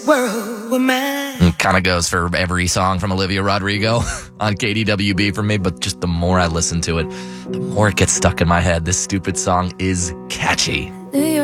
world were mine. Kind of goes for every song from Olivia Rodrigo on KDWB for me, but just the more I listen to it, the more it gets stuck in my head. This stupid song is catchy.